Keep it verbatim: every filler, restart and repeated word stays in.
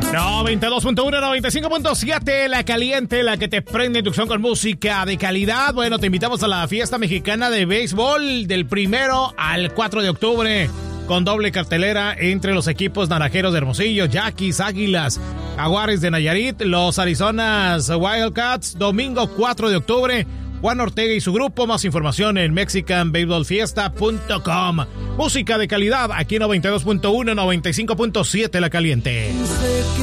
noventa y dos punto uno, noventa y cinco punto siete, La Caliente, la que te prende inducción con música de calidad. Bueno, te invitamos a la fiesta mexicana de béisbol del primero al cuatro de octubre, con doble cartelera entre los equipos naranjeros de Hermosillo, Yaquis, Águilas, Jaguares de Nayarit, los Arizonas Wildcats, domingo cuatro de octubre. Juan Ortega y su grupo. Más información en mexican baseball fiesta punto com. Música de calidad aquí noventa y dos punto uno, noventa y cinco punto siete La Caliente.